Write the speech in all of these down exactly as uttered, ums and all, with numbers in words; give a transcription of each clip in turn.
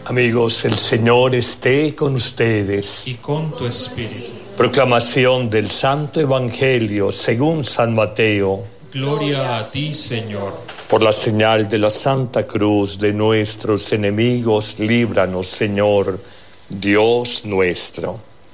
Amigos, el Señor esté con ustedes. Y con tu espíritu. Proclamación del Santo Evangelio según San Mateo. Gloria a ti, Señor. Por la señal de la Santa Cruz de nuestros enemigos, líbranos, Señor, Dios nuestro.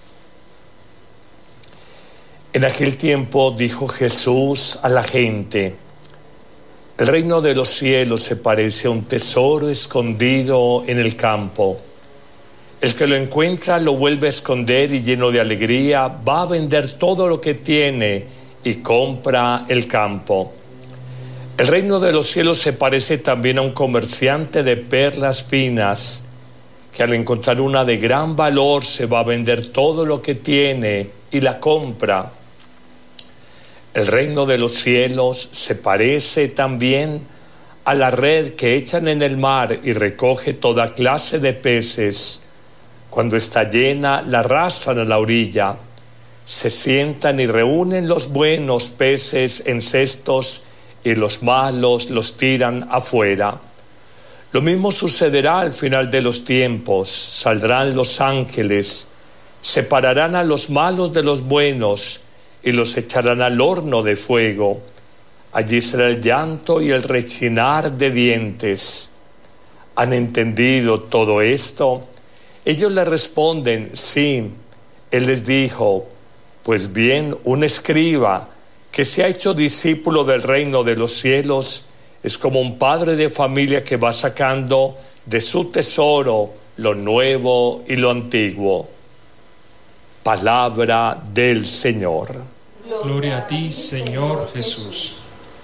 En aquel tiempo dijo Jesús a la gente: el reino de los cielos se parece a un tesoro escondido en el campo. El que lo encuentra lo vuelve a esconder y, lleno de alegría, va a vender todo lo que tiene y compra el campo. El reino de los cielos se parece también a un comerciante de perlas finas, que al encontrar una de gran valor se va a vender todo lo que tiene y la compra. El reino de los cielos se parece también a la red que echan en el mar y recoge toda clase de peces. Cuando está llena, la arrastran a la orilla. Se sientan y reúnen los buenos peces en cestos y los malos los tiran afuera. Lo mismo sucederá al final de los tiempos. Saldrán los ángeles, separarán a los malos de los buenos y los echarán al horno de fuego. Allí será el llanto y el rechinar de dientes. ¿Han entendido todo esto? Ellos le responden: sí. Él les dijo: pues bien, un escriba que se ha hecho discípulo del reino de los cielos es como un padre de familia que va sacando de su tesoro lo nuevo y lo antiguo. Palabra del Señor. Gloria a ti, Señor Jesús.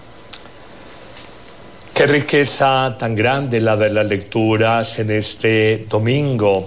Qué riqueza tan grande la de las lecturas en este domingo.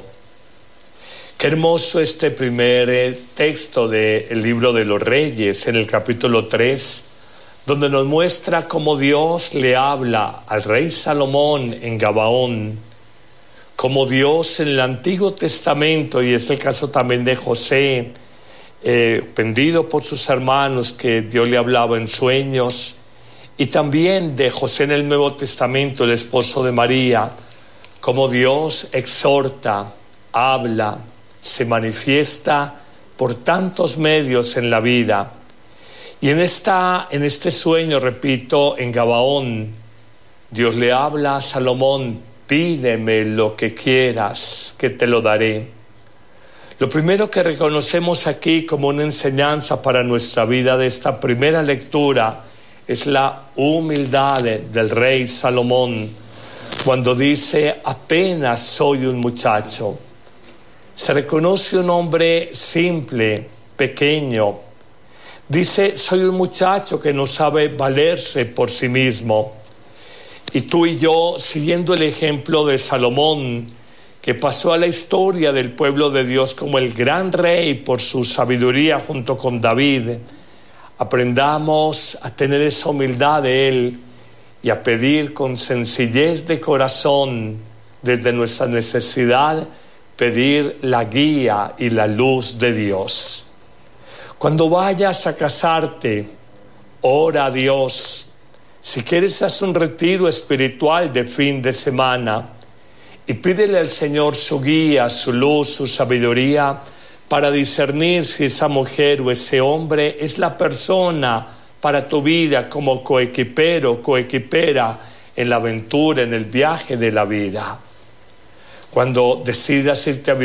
Qué hermoso este primer texto del libro de los Reyes, en el capítulo tres, donde nos muestra cómo Dios le habla al rey Salomón en Gabaón, cómo Dios en el Antiguo Testamento, y es el caso también de José, eh, pendido por sus hermanos, que Dios le hablaba en sueños, y también de José en el Nuevo Testamento, el esposo de María, cómo Dios exhorta, habla, se manifiesta por tantos medios en la vida. Y en, esta, en este sueño, repito, en Gabaón, Dios le habla a Salomón: pídeme lo que quieras, que te lo daré. Lo primero que reconocemos aquí como una enseñanza para nuestra vida de esta primera lectura es la humildad del rey Salomón, cuando dice: apenas soy un muchacho. Se reconoce un hombre simple, pequeño. Dice: soy un muchacho que no sabe valerse por sí mismo. Y tú y yo, siguiendo el ejemplo de Salomón, que pasó a la historia del pueblo de Dios como el gran rey por su sabiduría junto con David, aprendamos a tener esa humildad de él y a pedir con sencillez de corazón, desde nuestra necesidad, pedir la guía y la luz de Dios. Cuando vayas a casarte, ora a Dios. Si quieres, haz un retiro espiritual de fin de semana y pídele al Señor su guía, su luz, su sabiduría, para discernir si esa mujer o ese hombre es la persona para tu vida como coequipero, coequipera en la aventura, en el viaje de la vida. Cuando decidas irte a